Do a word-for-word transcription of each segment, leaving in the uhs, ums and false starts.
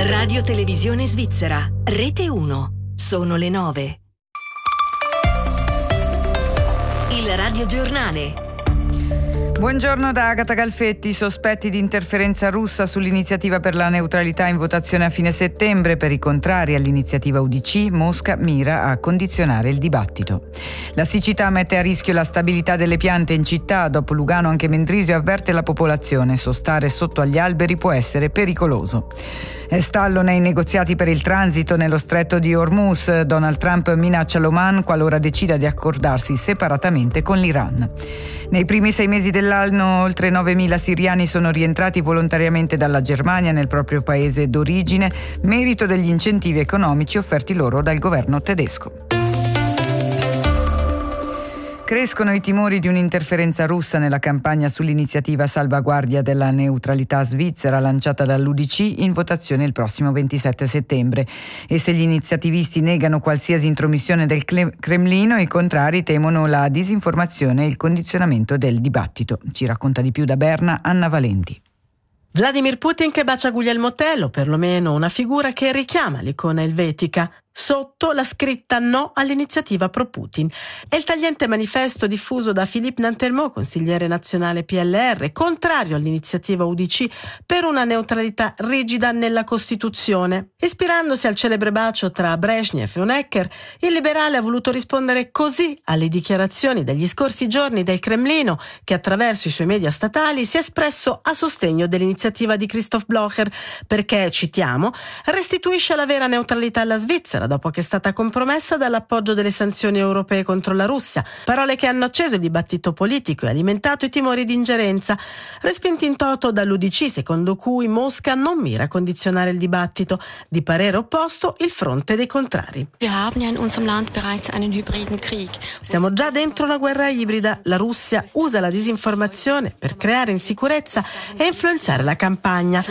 Radio Televisione Svizzera, Rete uno. Sono le nove. Il radiogiornale. Buongiorno da Agata Galfetti. Sospetti di interferenza russa sull'iniziativa per la neutralità in votazione a fine settembre. Per i contrari all'iniziativa U D C, Mosca mira a condizionare il dibattito. La siccità mette a rischio la stabilità delle piante in città. Dopo Lugano anche Mendrisio avverte la popolazione: sostare sotto agli alberi può essere pericoloso. È stallo nei negoziati per il transito nello stretto di Hormuz. Donald Trump minaccia l'Oman qualora decida di accordarsi separatamente con l'Iran. Nei primi sei mesi dell'anno oltre novemila siriani sono rientrati volontariamente dalla Germania nel proprio paese d'origine, merito degli incentivi economici offerti loro dal governo tedesco. Crescono i timori di un'interferenza russa nella campagna sull'iniziativa salvaguardia della neutralità svizzera lanciata dall'U D C in votazione il prossimo ventisette settembre. E se gli iniziativisti negano qualsiasi intromissione del Cremlino, i contrari temono la disinformazione e il condizionamento del dibattito. Ci racconta di più da Berna Anna Valenti. Vladimir Putin che bacia Guglielmo Tell, o perlomeno una figura che richiama l'icona elvetica. Sotto la scritta no all'iniziativa pro Putin. È il tagliente manifesto diffuso da Philippe Nantermo, consigliere nazionale P L R, contrario all'iniziativa U D C per una neutralità rigida nella Costituzione. Ispirandosi al celebre bacio tra Brezhnev e Honecker, il liberale ha voluto rispondere così alle dichiarazioni degli scorsi giorni del Cremlino, che attraverso i suoi media statali si è espresso a sostegno dell'iniziativa di Christoph Blocher, perché, citiamo, restituisce la vera neutralità alla Svizzera dopo che è stata compromessa dall'appoggio delle sanzioni europee contro la Russia. Parole che hanno acceso il dibattito politico e alimentato i timori di ingerenza, respinti in toto dall'U D C, secondo cui Mosca non mira a condizionare il dibattito. Di parere opposto il fronte dei contrari. Siamo già dentro una guerra ibrida. La Russia usa la disinformazione per creare insicurezza e influenzare la campagna,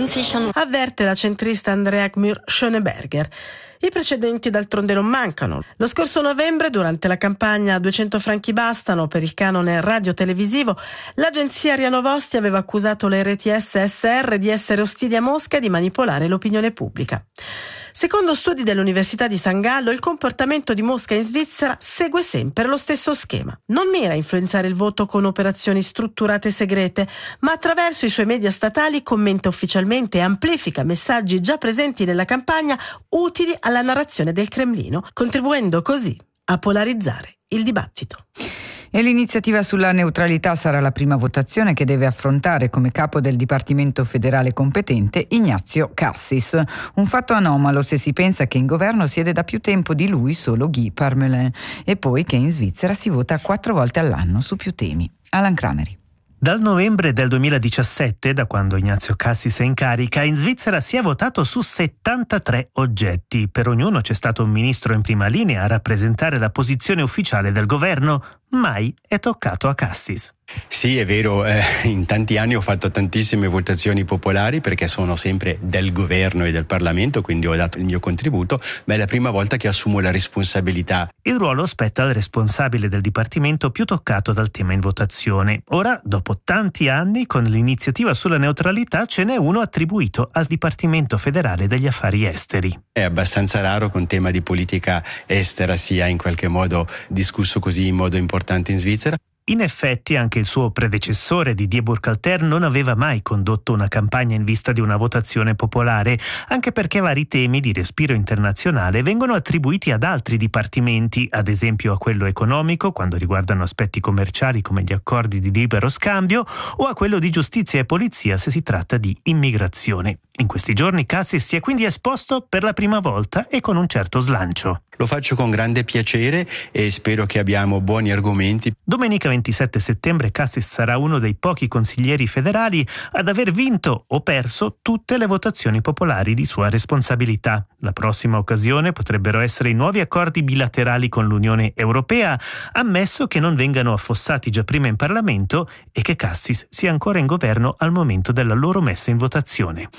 avverte la centrista Andrea Gmür-Schöneberger. I precedenti d'altronde non mancano. Lo scorso novembre, durante la campagna duecento franchi bastano per il canone radio-televisivo, l'agenzia RIA Novosti aveva accusato le reti S S R di essere ostili a Mosca e di manipolare l'opinione pubblica. Secondo studi dell'Università di San Gallo, il comportamento di Mosca in Svizzera segue sempre lo stesso schema. Non mira a influenzare il voto con operazioni strutturate segrete, ma attraverso i suoi media statali commenta ufficialmente e amplifica messaggi già presenti nella campagna utili alla narrazione del Cremlino, contribuendo così a polarizzare il dibattito. E l'iniziativa sulla neutralità sarà la prima votazione che deve affrontare come capo del Dipartimento federale competente Ignazio Cassis. Un fatto anomalo se si pensa che in governo siede da più tempo di lui solo Guy Parmelin e poi che in Svizzera si vota quattro volte all'anno su più temi. Alan Crameri. Dal novembre del duemiladiciassette, da quando Ignazio Cassis è in carica, in Svizzera si è votato su settantatré oggetti. Per ognuno c'è stato un ministro in prima linea a rappresentare la posizione ufficiale del governo. Mai è toccato a Cassis. Sì, è vero, eh, in tanti anni ho fatto tantissime votazioni popolari perché sono sempre del governo e del Parlamento, quindi ho dato il mio contributo, ma è la prima volta che assumo la responsabilità. Il ruolo spetta al responsabile del dipartimento più toccato dal tema in votazione. Ora, dopo tanti anni, con l'iniziativa sulla neutralità ce n'è uno attribuito al Dipartimento federale degli affari esteri. È abbastanza raro che un tema di politica estera sia in qualche modo discusso così in modo importante in Svizzera. In effetti anche il suo predecessore Didier Burkhalter non aveva mai condotto una campagna in vista di una votazione popolare, anche perché vari temi di respiro internazionale vengono attribuiti ad altri dipartimenti, ad esempio a quello economico quando riguardano aspetti commerciali come gli accordi di libero scambio, o a quello di giustizia e polizia se si tratta di immigrazione. In questi giorni Cassis si è quindi esposto per la prima volta e con un certo slancio. Lo faccio con grande piacere e spero che abbiamo buoni argomenti. Domenica ventisette settembre Cassis sarà uno dei pochi consiglieri federali ad aver vinto o perso tutte le votazioni popolari di sua responsabilità. La prossima occasione potrebbero essere i nuovi accordi bilaterali con l'Unione Europea, ammesso che non vengano affossati già prima in Parlamento e che Cassis sia ancora in governo al momento della loro messa in votazione.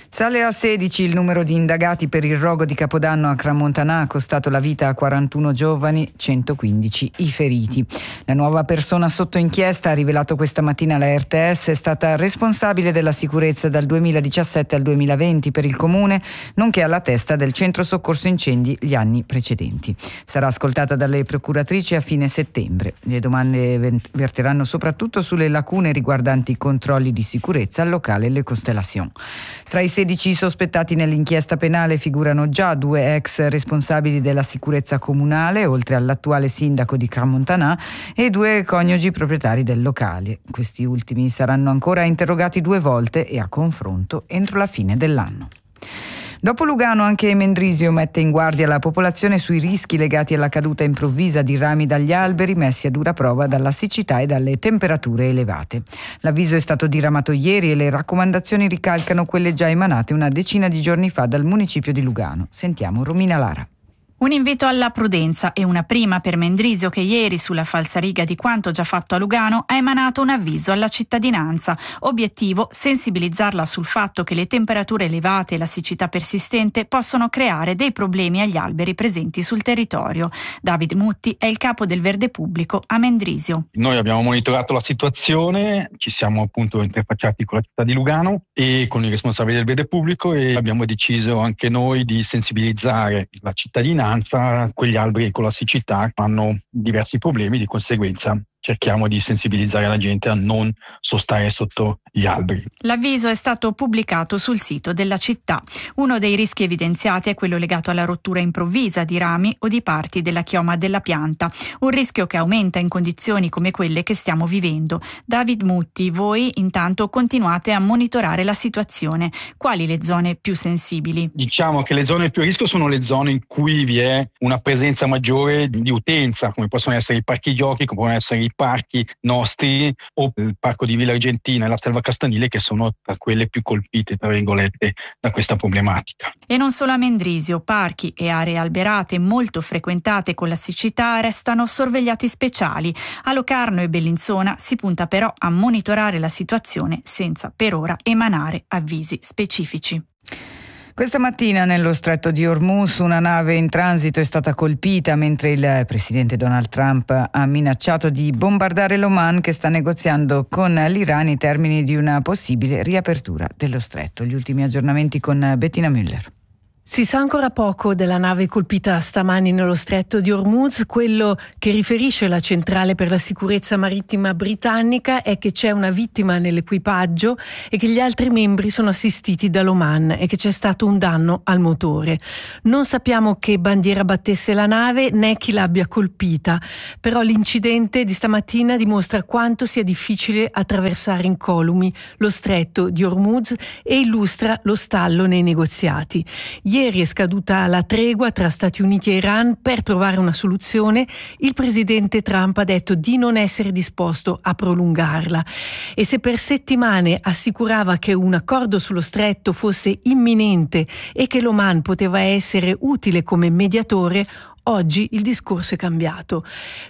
Sale a sedici il numero di indagati per il rogo di Capodanno a Crans-Montana, ha costato la vita a quarantuno giovani, centoquindici i feriti. La nuova persona sotto inchiesta, ha rivelato questa mattina la R T S, è stata responsabile della sicurezza dal duemiladiciassette al duemilaventi per il comune, nonché alla testa del centro soccorso incendi gli anni precedenti. Sarà ascoltata dalle procuratrici a fine settembre. Le domande verteranno soprattutto sulle lacune riguardanti i controlli di sicurezza al locale Le Constellation. Tra i sedici sospettati nell'inchiesta penale figurano già due ex responsabili della sicurezza comunale, oltre all'attuale sindaco di Crans-Montana, e due coniugi proprietari del locale. Questi ultimi saranno ancora interrogati due volte e a confronto entro la fine dell'anno. Dopo Lugano, anche Mendrisio mette in guardia la popolazione sui rischi legati alla caduta improvvisa di rami dagli alberi messi a dura prova dalla siccità e dalle temperature elevate. L'avviso è stato diramato ieri e le raccomandazioni ricalcano quelle già emanate una decina di giorni fa dal municipio di Lugano. Sentiamo Romina Lara. Un invito alla prudenza e una prima per Mendrisio, che ieri, sulla falsariga di quanto già fatto a Lugano, ha emanato un avviso alla cittadinanza. Obiettivo: sensibilizzarla sul fatto che le temperature elevate e la siccità persistente possono creare dei problemi agli alberi presenti sul territorio. David Mutti è il capo del Verde Pubblico a Mendrisio. Noi abbiamo monitorato la situazione, ci siamo appunto interfacciati con la città di Lugano e con i responsabili del Verde Pubblico e abbiamo deciso anche noi di sensibilizzare la cittadinanza. Quegli alberi con la siccità hanno diversi problemi, di conseguenza cerchiamo di sensibilizzare la gente a non sostare sotto gli alberi. L'avviso è stato pubblicato sul sito della città. Uno dei rischi evidenziati è quello legato alla rottura improvvisa di rami o di parti della chioma della pianta, un rischio che aumenta in condizioni come quelle che stiamo vivendo. David Mutti, voi intanto continuate a monitorare la situazione. Quali le zone più sensibili? Diciamo che le zone più a rischio sono le zone in cui vi è una presenza maggiore di utenza, come possono essere i parchi giochi, come possono essere i parchi nostri o il parco di Villa Argentina e la Selva Castanile, che sono tra quelle più colpite, tra virgolette, da questa problematica. E non solo a Mendrisio, parchi e aree alberate molto frequentate con la siccità restano sorvegliati speciali. A Locarno e Bellinzona si punta però a monitorare la situazione senza per ora emanare avvisi specifici. Questa mattina nello stretto di Hormuz una nave in transito è stata colpita mentre il presidente Donald Trump ha minacciato di bombardare l'Oman, che sta negoziando con l'Iran i termini di una possibile riapertura dello stretto. Gli ultimi aggiornamenti con Bettina Müller. Si sa ancora poco della nave colpita stamani nello stretto di Hormuz. Quello che riferisce la centrale per la sicurezza marittima britannica è che c'è una vittima nell'equipaggio e che gli altri membri sono assistiti dall'Oman e che c'è stato un danno al motore. Non sappiamo che bandiera battesse la nave né chi l'abbia colpita, però l'incidente di stamattina dimostra quanto sia difficile attraversare incolumi lo stretto di Hormuz e illustra lo stallo nei negoziati. Ieri è scaduta la tregua tra Stati Uniti e Iran. Per trovare una soluzione, il presidente Trump ha detto di non essere disposto a prolungarla. E se per settimane assicurava che un accordo sullo stretto fosse imminente e che l'Oman poteva essere utile come mediatore, oggi il discorso è cambiato.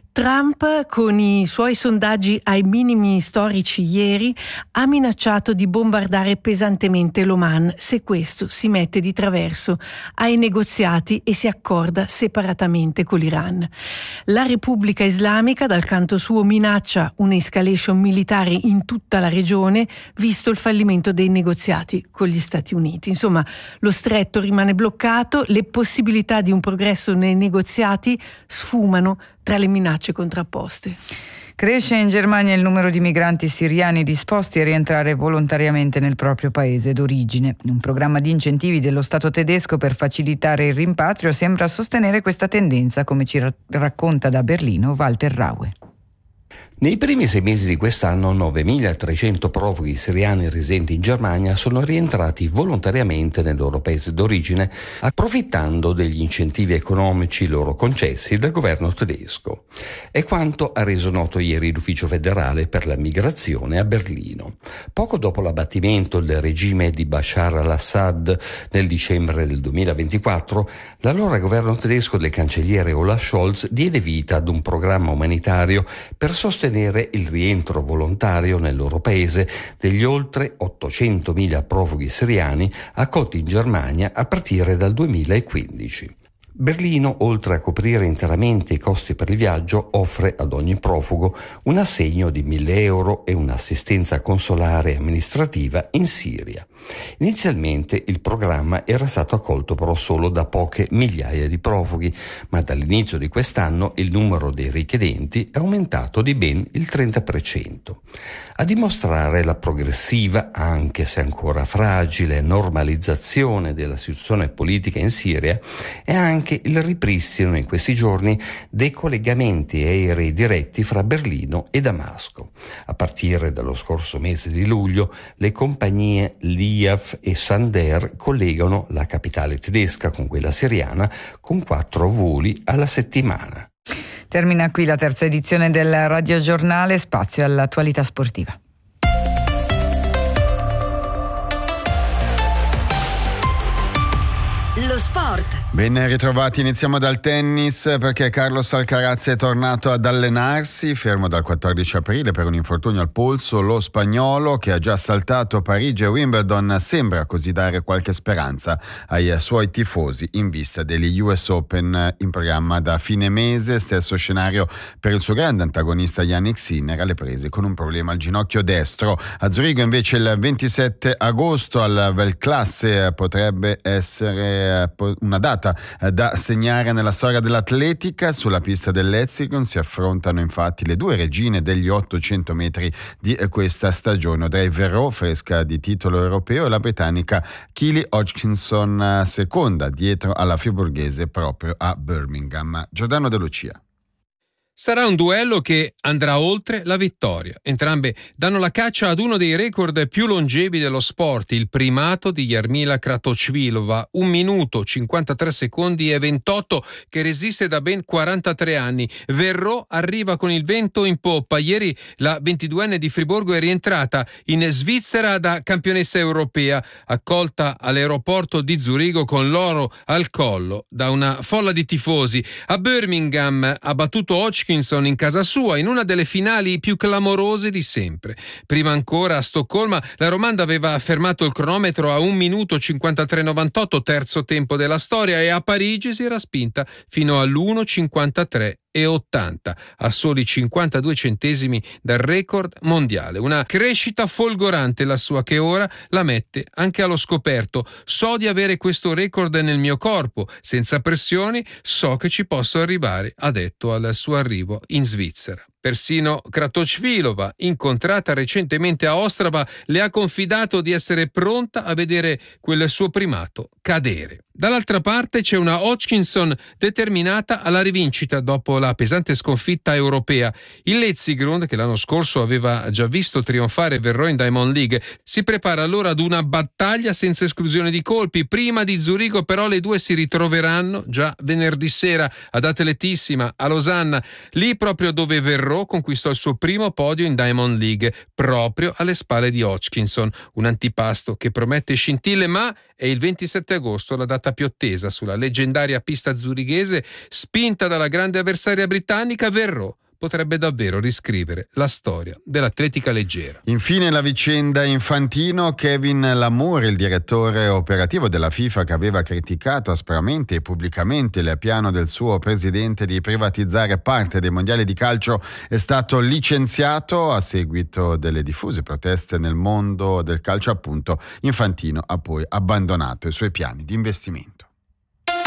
Trump, con i suoi sondaggi ai minimi storici ieri, ha minacciato di bombardare pesantemente l'Oman se questo si mette di traverso ai negoziati e si accorda separatamente con l'Iran. La Repubblica Islamica, dal canto suo, minaccia un'escalation militare in tutta la regione, visto il fallimento dei negoziati con gli Stati Uniti. Insomma, lo stretto rimane bloccato, le possibilità di un progresso nei negoziati sfumano tra le minacce contrapposte. Cresce in Germania il numero di migranti siriani disposti a rientrare volontariamente nel proprio paese d'origine. Un programma di incentivi dello Stato tedesco per facilitare il rimpatrio sembra sostenere questa tendenza, come ci racconta da Berlino Walter Raue. Nei primi sei mesi di quest'anno novemilatrecento profughi siriani residenti in Germania sono rientrati volontariamente nel loro paese d'origine, approfittando degli incentivi economici loro concessi dal governo tedesco. È quanto ha reso noto ieri l'Ufficio federale per la migrazione a Berlino. Poco dopo l'abbattimento del regime di Bashar al-Assad nel dicembre del duemilaventiquattro, l'allora governo tedesco del cancelliere Olaf Scholz diede vita ad un programma umanitario per sostenere sostenere il rientro volontario nel loro paese degli oltre ottocentomila profughi siriani accolti in Germania a partire dal duemilaquindici. Berlino, oltre a coprire interamente i costi per il viaggio, offre ad ogni profugo un assegno di mille euro e un'assistenza consolare e amministrativa in Siria. Inizialmente il programma era stato accolto però solo da poche migliaia di profughi, ma dall'inizio di quest'anno il numero dei richiedenti è aumentato di ben il trenta per cento. A dimostrare la progressiva, anche se ancora fragile, normalizzazione della situazione politica in Siria è anche il ripristino in questi giorni dei collegamenti aerei diretti fra Berlino e Damasco. A partire dallo scorso mese di luglio, le compagnie Liav e Sander collegano la capitale tedesca con quella siriana con quattro voli alla settimana. Termina qui la terza edizione del radiogiornale, spazio all'attualità sportiva. Lo sport. Ben ritrovati, iniziamo dal tennis perché Carlos Alcaraz è tornato ad allenarsi, fermo dal quattordici aprile per un infortunio al polso. Lo spagnolo, che ha già saltato Parigi e Wimbledon, sembra così dare qualche speranza ai suoi tifosi in vista degli U S Open in programma da fine mese. Stesso scenario per il suo grande antagonista Jannik Sinner, alle prese con un problema al ginocchio destro. A Zurigo invece il ventisette agosto al Weltklasse potrebbe essere una data da segnare nella storia dell'atletica. Sulla pista dell'Etzigon si affrontano infatti le due regine degli ottocento metri di questa stagione, Audrey Verreau, fresca di titolo europeo, e la britannica Keely Hodgkinson, seconda dietro alla friburghese proprio a Birmingham. Giordano De Lucia. Sarà un duello che andrà oltre la vittoria. Entrambe danno la caccia ad uno dei record più longevi dello sport, il primato di Jarmila Kratochvílová, un minuto, cinquantatré secondi e ventotto, che resiste da ben quarantatré anni. Verreau arriva con il vento in poppa. Ieri la ventiduenne di Friburgo è rientrata in Svizzera da campionessa europea, accolta all'aeroporto di Zurigo con l'oro al collo da una folla di tifosi. A Birmingham ha battuto Hodgkinson in casa sua in una delle finali più clamorose di sempre. Prima ancora a Stoccolma la romanda aveva fermato il cronometro a un minuto cinquantatré novantotto, terzo tempo della storia, e a Parigi si era spinta fino all'uno cinquantatré e ottanta, a soli cinquantadue centesimi dal record mondiale. Una crescita folgorante la sua, che ora la mette anche allo scoperto. So di avere questo record nel mio corpo, senza pressioni so che ci posso arrivare, ha detto al suo arrivo in Svizzera. Persino Kratochvílová, incontrata recentemente a Ostrava, le ha confidato di essere pronta a vedere quel suo primato cadere. Dall'altra parte c'è una Hodgkinson determinata alla rivincita dopo la pesante sconfitta europea. Il Letzigrund, che l'anno scorso aveva già visto trionfare Verreau in Diamond League, si prepara allora ad una battaglia senza esclusione di colpi. Prima di Zurigo però le due si ritroveranno già venerdì sera ad Atletissima a Losanna, lì proprio dove Verreau conquistò il suo primo podio in Diamond League, proprio alle spalle di Hodgkinson. Un antipasto che promette scintille, ma è il ventisette agosto la data più attesa sulla leggendaria pista zurighese. Spinta dalla grande avversaria britannica, Verreau potrebbe davvero riscrivere la storia dell'atletica leggera. Infine la vicenda Infantino. Kevin Lamour, il direttore operativo della FIFA, che aveva criticato aspramente e pubblicamente il piano del suo presidente di privatizzare parte dei mondiali di calcio, è stato licenziato a seguito delle diffuse proteste nel mondo del calcio. Appunto, Infantino ha poi abbandonato i suoi piani di investimento.